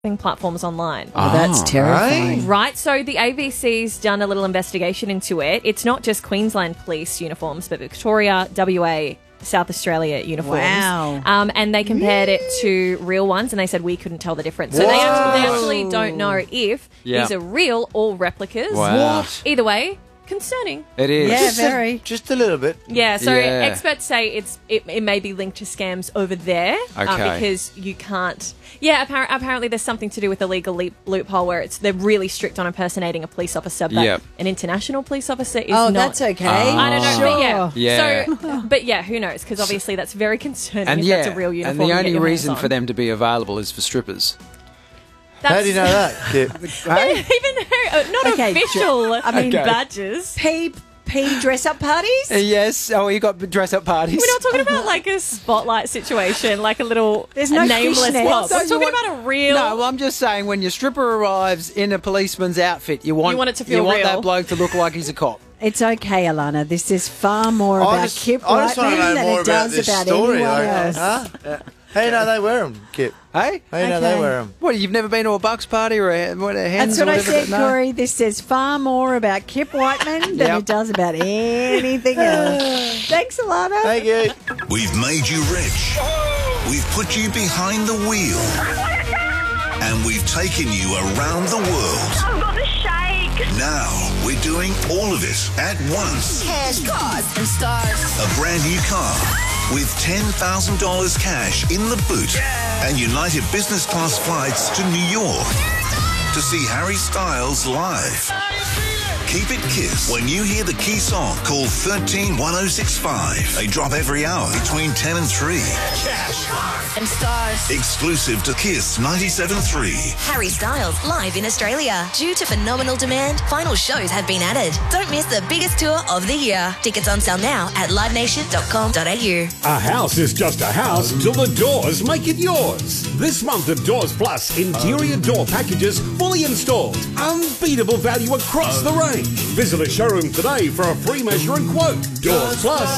platforms online. Oh, that's terrifying. Right, so the ABC's done a little investigation into it. It's not just Queensland police uniforms, but Victoria, WA, South Australia uniforms. Wow. And they compared it to real ones, and they said we couldn't tell the difference. So they actually don't know if these are real or replicas. Wow. What? Either way, concerning. It is. Yeah, very. Just a little bit. Yeah, so Yeah. experts say it may be linked to scams over there Okay. because you can't. Yeah, apparently there's something to do with the legal loophole where they're really strict on impersonating a police officer, but Yep. an international police officer is Oh, not. that's okay. I don't know, but Sure. Yeah. So, but yeah, who knows? Because obviously that's very concerning And if yeah, that's a real uniform. and the you get only your hands reason on. for them to be available is for strippers. How do you know that, Kip? Hey? Even not Okay, official. I mean, Okay. badges. P dress-up parties? Yes. Oh, you got dress-up parties. We're not talking about like a spotlight situation, like a little There's no nameless fishnets. swap. So We're you talking want- about a real. No, well, I'm just saying when your stripper arrives in a policeman's outfit, you want it to feel you want real. that bloke to look like he's a cop. It's okay, Alana. This is far more about Kip I just want to Whiteman know than more it about does this about story. anyone Like, else. huh? How do you know they wear them, Kip? Hey, How do you know they Okay. wear them? what? You've never been to a Bucks party or a hens That's what or I whatever? said, No? Corey. This says far more about Kip Whiteman than Yep. it does about anything else. Thanks, Alana. Thank you. We've made you rich. We've put you behind the wheel. And we've taken you around the world. I've got the shake. Now we're doing all of it at once. Cash, cars, and stars. A brand new car with $10,000 cash in the boot and United business class flights to New York to see Harry Styles live. Keep it Kiss. When you hear the key song, call 131065. They drop every hour between 10 and 3. And stars. Exclusive to Kiss 97.3. Harry Styles live in Australia. Due to phenomenal demand, final shows have been added. Don't miss the biggest tour of the year. Tickets on sale now at livenation.com.au. A house is just a house till the doors make it yours. This month of Doors Plus, interior door packages fully installed. Unbeatable value across the range. Visit a showroom today for a free measure and quote. Doors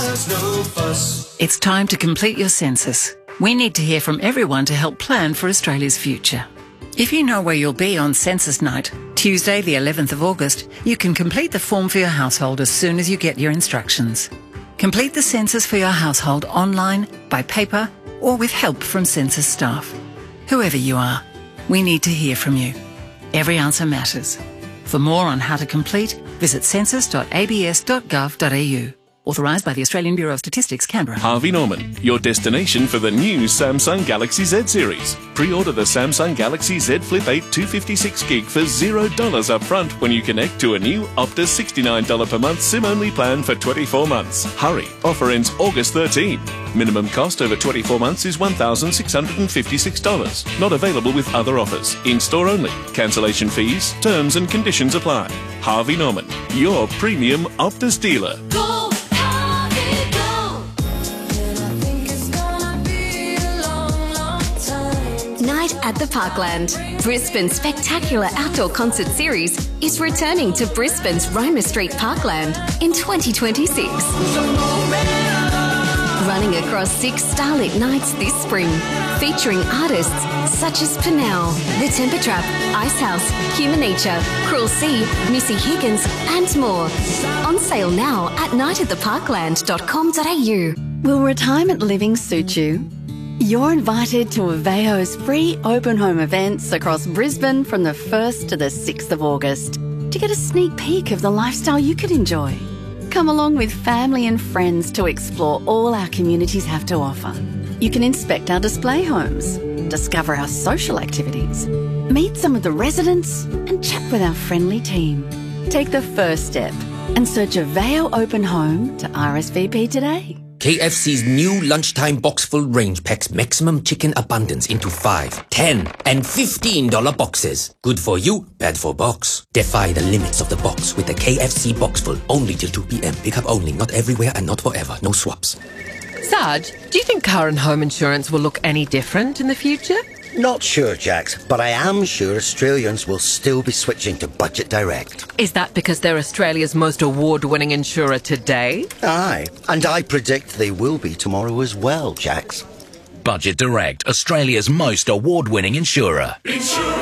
Plus. It's time to complete your census. We need to hear from everyone to help plan for Australia's future. If you know where you'll be on census night, Tuesday the 11th of August, you can complete the form for your household as soon as you get your instructions. Complete the census for your household online, by paper, or with help from census staff. Whoever you are, we need to hear from you. Every answer matters. For more on how to complete, visit census.abs.gov.au. Authorised by the Australian Bureau of Statistics, Canberra. Harvey Norman, your destination for the new Samsung Galaxy Z series. Pre-order the Samsung Galaxy Z Flip 8 256GB for $0 up front when you connect to a new Optus $69 per month SIM-only plan for 24 months. Hurry, offer ends August 13. Minimum cost over 24 months is $1,656. Not available with other offers. In-store only. Cancellation fees, terms and conditions apply. Harvey Norman, your premium Optus dealer. Night at the Parkland. Brisbane's spectacular outdoor concert series is returning to Brisbane's Roma Street Parkland in 2026. Running across 6 starlit nights this spring, featuring artists such as Pinnell, The Temper Trap, Icehouse, Human Nature, Cruel Sea, Missy Higgins, and more. On sale now at nightattheparkland.com.au. Will retirement living suit you? You're invited to Aveo's free open home events across Brisbane from the 1st to the 6th of August to get a sneak peek of the lifestyle you could enjoy. Come along with family and friends to explore all our communities have to offer. You can inspect our display homes, discover our social activities, meet some of the residents and chat with our friendly team. Take the first step and search Aveo Open Home to RSVP today. KFC's new lunchtime box full range packs maximum chicken abundance into $5, $10, and $15 boxes. Good for you, bad for box. Defy the limits of the box with the KFC box full only till 2 p.m. Pick up only, not everywhere and not forever. No swaps. Sarge, do you think car and home insurance will look any different in the future? Not sure, Jax, but I am sure Australians will still be switching to Budget Direct. Is that because they're Australia's most award-winning insurer today? Aye, and I predict they will be tomorrow as well, Jax. Budget Direct, Australia's most award-winning insurer.